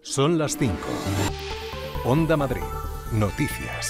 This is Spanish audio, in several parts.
Son las 5. Onda Madrid. Noticias.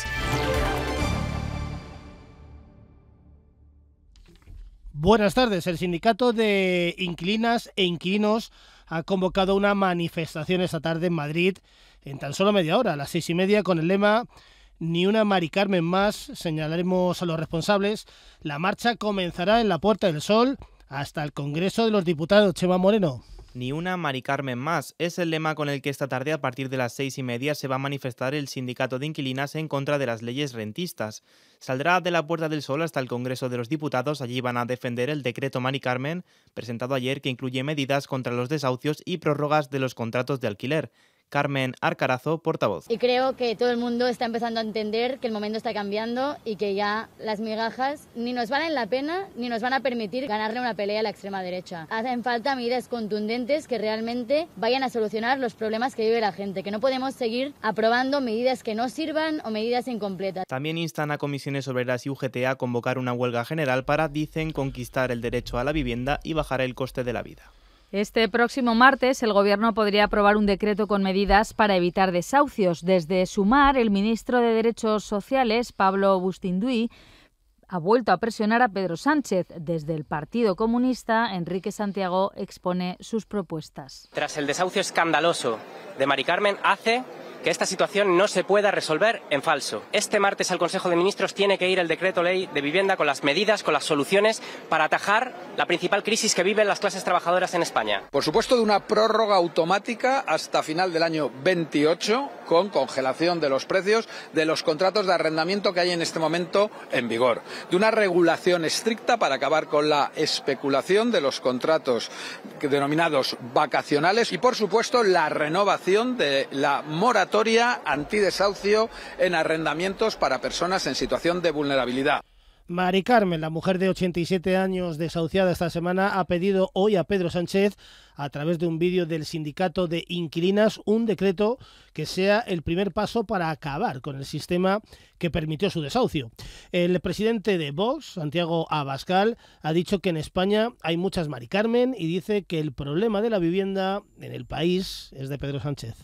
Buenas tardes. El sindicato de inquilinas e inquilinos ha convocado una manifestación esta tarde en Madrid en tan solo media hora, a las 6:30, con el lema "Ni una Mari Carmen más". Señalaremos a los responsables. La marcha comenzará en la Puerta del Sol hasta el Congreso de los Diputados. Chema Moreno. Ni una Mari Carmen más es el lema con el que esta tarde, a partir de las 6:30, se va a manifestar el sindicato de inquilinas en contra de las leyes rentistas. Saldrá de la Puerta del Sol hasta el Congreso de los Diputados. Allí van a defender el decreto Mari Carmen, presentado ayer, que incluye medidas contra los desahucios y prórrogas de los contratos de alquiler. Carmen Arcarazo, portavoz. Y creo que todo el mundo está empezando a entender que el momento está cambiando y que ya las migajas ni nos valen la pena ni nos van a permitir ganarle una pelea a la extrema derecha. Hacen falta medidas contundentes que realmente vayan a solucionar los problemas que vive la gente, que no podemos seguir aprobando medidas que no sirvan o medidas incompletas. También instan a comisiones obreras y UGT a convocar una huelga general para, dicen, conquistar el derecho a la vivienda y bajar el coste de la vida. Este próximo martes el Gobierno podría aprobar un decreto con medidas para evitar desahucios. Desde Sumar, el ministro de Derechos Sociales, Pablo Bustinduy, ha vuelto a presionar a Pedro Sánchez. Desde el Partido Comunista, Enrique Santiago expone sus propuestas. Tras el desahucio escandaloso de Mari Carmen, hace que esta situación no se pueda resolver en falso. Este martes al Consejo de Ministros tiene que ir el decreto ley de vivienda con las medidas, con las soluciones para atajar la principal crisis que viven las clases trabajadoras en España. Por supuesto, de una prórroga automática hasta final del año 28, con congelación de los precios de los contratos de arrendamiento que hay en este momento en vigor. De una regulación estricta para acabar con la especulación de los contratos denominados vacacionales y, por supuesto, la renovación de la moratoria antidesahucio en arrendamientos para personas en situación de vulnerabilidad. Mari Carmen, la mujer de 87 años desahuciada esta semana, ha pedido hoy a Pedro Sánchez, a través de un vídeo del sindicato de inquilinas, un decreto que sea el primer paso para acabar con el sistema que permitió su desahucio. El presidente de Vox, Santiago Abascal, ha dicho que en España hay muchas Mari Carmen y dice que el problema de la vivienda en el país es de Pedro Sánchez.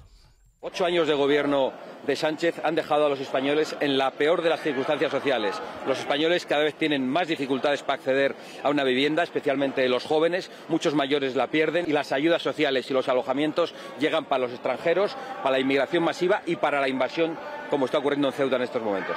8 años de gobierno de Sánchez han dejado a los españoles en la peor de las circunstancias sociales. Los españoles cada vez tienen más dificultades para acceder a una vivienda, especialmente los jóvenes. Muchos mayores la pierden y las ayudas sociales y los alojamientos llegan para los extranjeros, para la inmigración masiva y para la invasión, como está ocurriendo en Ceuta en estos momentos.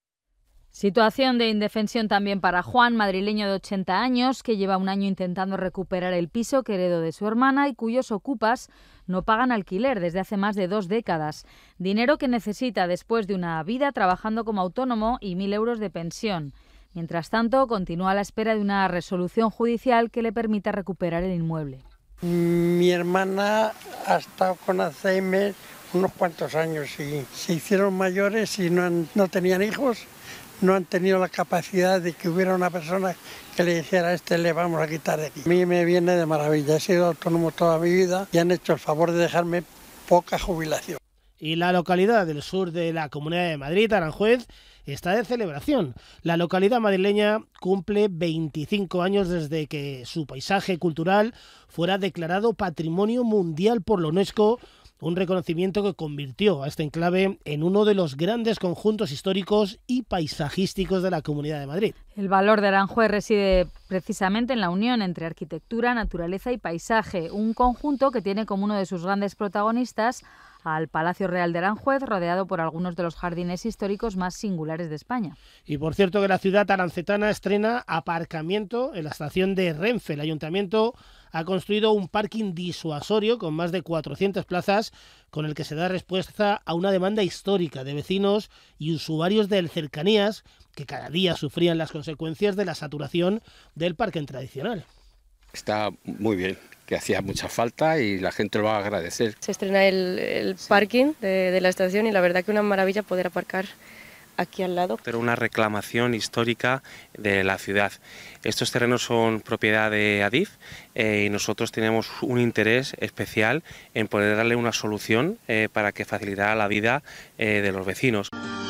Situación de indefensión también para Juan, madrileño de 80 años, que lleva un año intentando recuperar el piso que heredó de su hermana y cuyos ocupas no pagan alquiler desde hace más de 2 décadas. Dinero que necesita después de una vida trabajando como autónomo y 1.000 euros de pensión. Mientras tanto, continúa a la espera de una resolución judicial que le permita recuperar el inmueble. Mi hermana ha estado con Alzheimer unos cuantos años y se hicieron mayores y no tenían hijos. No han tenido la capacidad de que hubiera una persona que le dijera a este le vamos a quitar de aquí. A mí me viene de maravilla, he sido autónomo toda mi vida y han hecho el favor de dejarme poca jubilación. Y la localidad del sur de la Comunidad de Madrid, Aranjuez, está de celebración. La localidad madrileña cumple 25 años desde que su paisaje cultural fuera declarado Patrimonio Mundial por la UNESCO, un reconocimiento que convirtió a este enclave en uno de los grandes conjuntos históricos y paisajísticos de la Comunidad de Madrid. El valor de Aranjuez reside precisamente en la unión entre arquitectura, naturaleza y paisaje, un conjunto que tiene como uno de sus grandes protagonistas al Palacio Real de Aranjuez, rodeado por algunos de los jardines históricos más singulares de España. Y por cierto que la ciudad arancetana estrena aparcamiento en la estación de Renfe. El ayuntamiento ha construido un parking disuasorio con más de 400 plazas, con el que se da respuesta a una demanda histórica de vecinos y usuarios de cercanías que cada día sufrían las consecuencias de la saturación del parking tradicional. Está muy bien, que hacía mucha falta y la gente lo va a agradecer. Se estrena el parking de la estación y la verdad que una maravilla poder aparcar aquí al lado. Pero una reclamación histórica de la ciudad. Estos terrenos son propiedad de Adif y nosotros tenemos un interés especial en poder darle una solución para que facilitara la vida de los vecinos.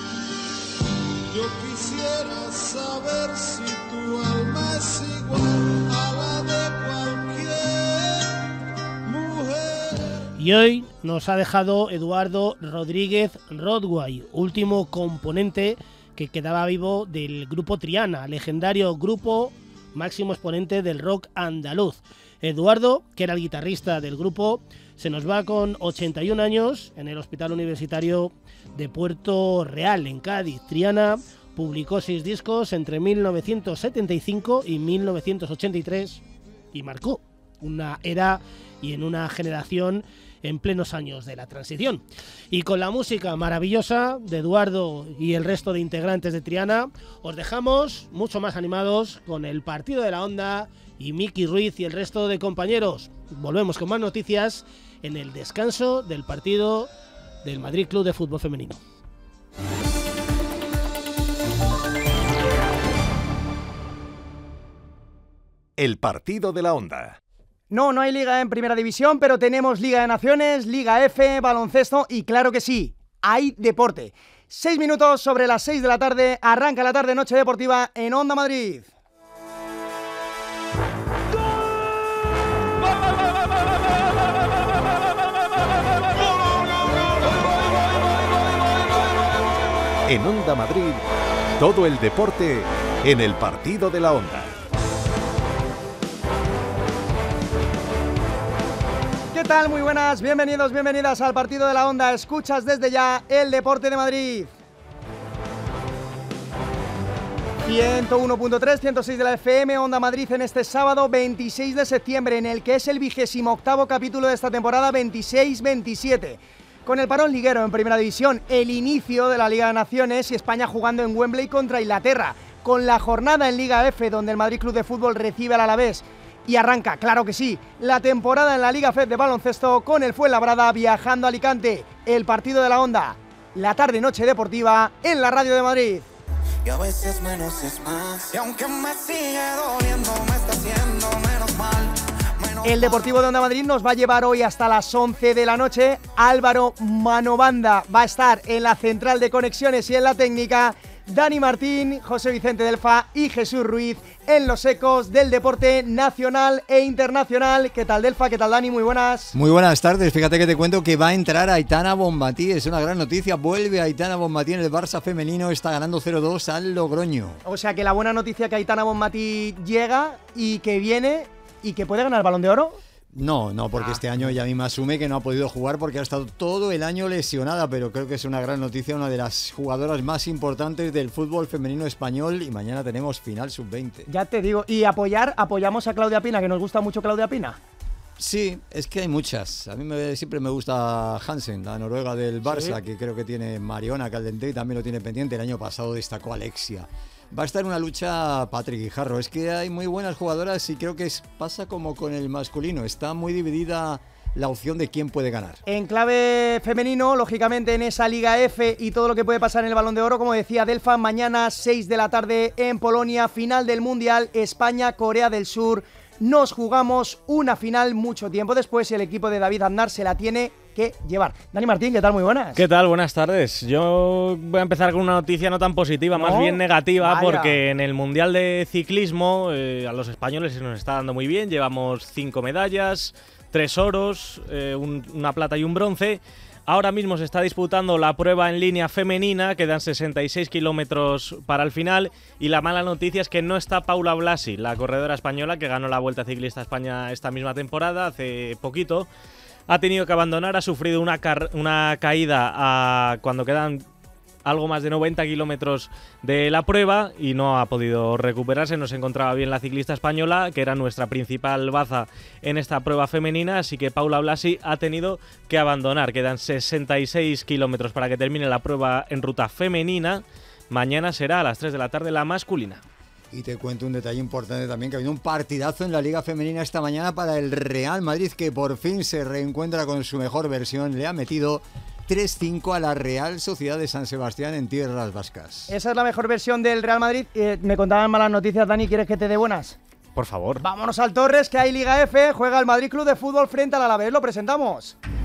Yo quisiera saber si tu alma es igual a la de cualquier mujer. Y hoy nos ha dejado Eduardo Rodríguez Rodway, último componente que quedaba vivo del grupo Triana, legendario grupo máximo exponente del rock andaluz. Eduardo, que era el guitarrista del grupo, se nos va con 81 años en el Hospital Universitario de Puerto Real, en Cádiz. Triana publicó 6 discos entre 1975 y 1983 y marcó una era y en una generación en plenos años de la transición. Y con la música maravillosa de Eduardo y el resto de integrantes de Triana, os dejamos mucho más animados con el partido de la Onda y Miki Ruiz y el resto de compañeros. Volvemos con más noticias en el descanso del partido del Madrid Club de Fútbol Femenino. El partido de la Onda. No hay liga en Primera División, pero tenemos Liga de Naciones, Liga F, baloncesto y claro que sí, hay deporte. 6 minutos sobre las 6 de la tarde, arranca la tarde-noche deportiva en Onda Madrid. En Onda Madrid, todo el deporte en el partido de la Onda. ¿Qué tal? Muy buenas, bienvenidos, bienvenidas al partido de la Onda. Escuchas desde ya el Deporte de Madrid. 101.3, 106 de la FM, Onda Madrid en este sábado 26 de septiembre, en el que es el 28º capítulo de esta temporada 26-27. Con el parón liguero en Primera División, el inicio de la Liga de Naciones y España jugando en Wembley contra Inglaterra. Con la jornada en Liga F, donde el Madrid Club de Fútbol recibe al Alavés. Y arranca, claro que sí, la temporada en la Liga FED de baloncesto con el Fuenlabrada viajando a Alicante. El partido de la Onda, la tarde-noche deportiva en la Radio de Madrid. Y a veces menos es más. Y aunque me sigue doliendo, me está haciendo menos mal. El Deportivo de Onda Madrid nos va a llevar hoy hasta las 11 de la noche. Álvaro Manobanda va a estar en la central de conexiones y en la técnica. Dani Martín, José Vicente Delfa y Jesús Ruiz en los ecos del deporte nacional e internacional. ¿Qué tal, Delfa? ¿Qué tal, Dani? Muy buenas. Muy buenas tardes. Fíjate que te cuento que va a entrar Aitana Bonmatí. Es una gran noticia. Vuelve Aitana Bonmatí en el Barça femenino. Está ganando 0-2 al Logroño. O sea que la buena noticia que Aitana Bonmatí llega y que viene y que puede ganar el Balón de Oro. No, porque este año ella misma asume que no ha podido jugar porque ha estado todo el año lesionada, pero creo que es una gran noticia, una de las jugadoras más importantes del fútbol femenino español y mañana tenemos final sub-20. Ya te digo, y apoyamos a Claudia Pina, que nos gusta mucho Claudia Pina. Sí, es que hay muchas. A mí siempre me gusta Hansen, la noruega del Barça, ¿Sí? Que creo que tiene Mariona Caldentey, también lo tiene pendiente. El año pasado destacó Alexia. Va a estar una lucha Patrick Guijarro. Es que hay muy buenas jugadoras y creo que pasa como con el masculino. Está muy dividida la opción de quién puede ganar. En clave femenino, lógicamente en esa Liga F y todo lo que puede pasar en el Balón de Oro, como decía Delfa, mañana 6 de la tarde en Polonia, final del Mundial, España-Corea del Sur. Nos jugamos una final mucho tiempo después y el equipo de David Aznar se la tiene que llevar. Dani Martín, ¿qué tal? Muy buenas. ¿Qué tal? Buenas tardes. Yo voy a empezar con una noticia no tan positiva, más bien negativa, Vaya. porque en el Mundial de Ciclismo a los españoles se nos está dando muy bien. Llevamos 5 medallas, 3 oros, una plata y un bronce. Ahora mismo se está disputando la prueba en línea femenina, quedan 66 kilómetros para el final y la mala noticia es que no está Paula Blasi, la corredora española que ganó la Vuelta Ciclista a España esta misma temporada, hace poquito. Ha tenido que abandonar, ha sufrido una caída cuando quedan algo más de 90 kilómetros de la prueba y no ha podido recuperarse. No se encontraba bien la ciclista española, que era nuestra principal baza en esta prueba femenina, así que Paula Blasi ha tenido que abandonar. Quedan 66 kilómetros para que termine la prueba en ruta femenina. Mañana será a las 3 de la tarde la masculina. Y te cuento un detalle importante también, que ha habido un partidazo en la Liga Femenina esta mañana para el Real Madrid, que por fin se reencuentra con su mejor versión. Le ha metido 3-5 a la Real Sociedad de San Sebastián en tierras vascas. Esa es la mejor versión del Real Madrid. Me contaban malas noticias, Dani, ¿quieres que te dé buenas? Por favor. Vámonos al Torres, que hay Liga F, juega el Madrid Club de Fútbol frente al Alavés, lo presentamos.